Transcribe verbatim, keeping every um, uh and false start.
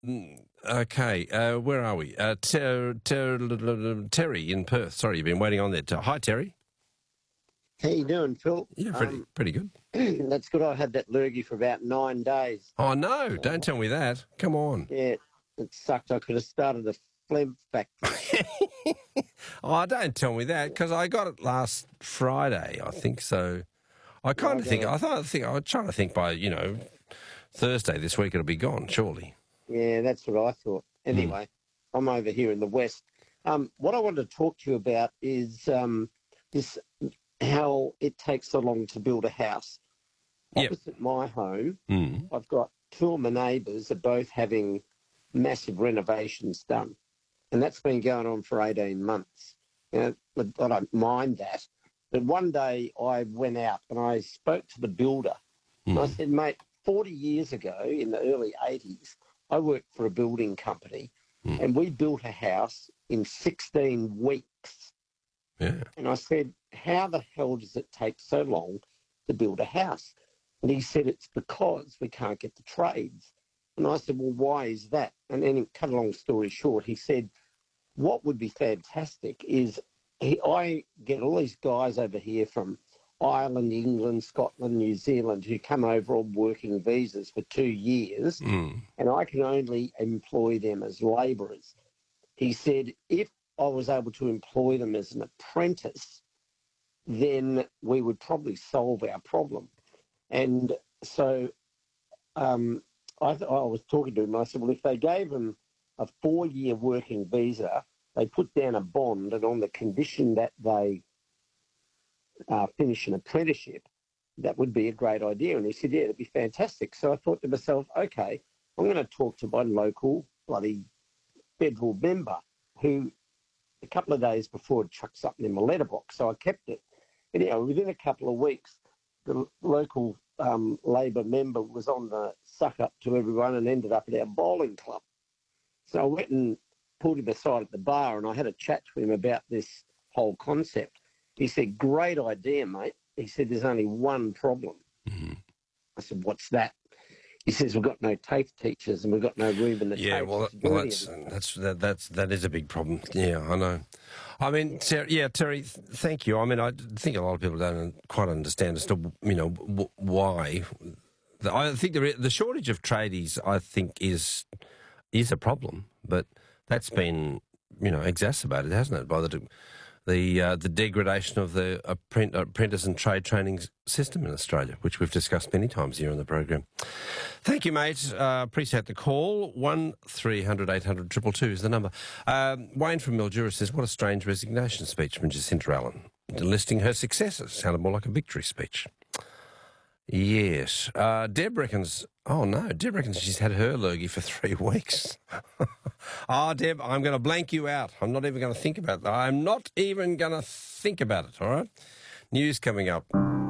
mm, okay, uh, where are we? Uh, ter, ter, Terry in Perth. Sorry, you've been waiting on there. Hi, Terry. How you doing, Phil? Yeah, pretty, Um, pretty good. that's good. I had that lurgy for about nine days. Oh, no, Uh, don't tell me that. Come on. yeah, it sucked. I could have started a phlegm factory. Oh, don't tell me that, because I got it last Friday, I think. So I kind I of think, got I thought, I think, I was trying to think by, you know, Thursday this week it'll be gone, surely. Yeah, that's what I thought. Anyway, mm. I'm over here in the West. Um, what I wanted to talk to you about is um, this how it takes so long to build a house. Yep. Opposite my home, mm. I've got two of my neighbours are both having massive renovations done. And that's been going on for eighteen months. You know, I don't mind that. But one day I went out and I spoke to the builder. Mm. And I said, mate, forty years ago in the early eighties, I worked for a building company mm. and we built a house in sixteen weeks. Yeah. And I said, how the hell does it take so long to build a house? And he said, it's because we can't get the trades. And I said, well, why is that? And then, cut a long story short, he said, what would be fantastic is he, I get all these guys over here from Ireland, England, Scotland, New Zealand who come over on working visas for two years mm. and I can only employ them as labourers. He said, if I was able to employ them as an apprentice, then we would probably solve our problem. And so um, I, th- I was talking to him, I said, well, if they gave him a four-year working visa, they put down a bond, and on the condition that they uh, finish an apprenticeship, that would be a great idea. And he said, yeah, it'd be fantastic. So I thought to myself, okay, I'm going to talk to my local bloody federal member who a couple of days before chucked something in my letterbox. So I kept it. Anyhow, within a couple of weeks, the local um, Labor member was on the suck up to everyone and ended up at our bowling club. So I went and pulled him aside at the bar and I had a chat to him about this whole concept. He said, great idea, mate. He said, there's only one problem. Mm-hmm. I said, what's that? He says, we've got no TAFE teachers and we've got no room in the yeah, TAFE. well, that, well that's, that's, that, that's, that is a big problem. Yeah, I know. I mean, Terry, yeah, Terry, th- thank you. I mean, I think a lot of people don't quite understand as to, you know, w- why. The, I think the, the shortage of tradies, I think, is is a problem, but that's been, you know, exacerbated, hasn't it, by the the uh, the degradation of the apprentice and trade training system in Australia, which we've discussed many times here on the program. Thank you, mate. Uh, appreciate the call. One three hundred eight hundred two two two is the number. Um, Wayne from Mildura says, what a strange resignation speech from Jacinta Allen. Listing her successes. Sounded more like a victory speech. Yes. Uh, Deb reckons, oh no, Deb reckons she's had her lurgy for three weeks. Ah, oh, Deb, I'm going to blank you out. I'm not even going to think about that. I'm not even going to think about it, all right? News coming up.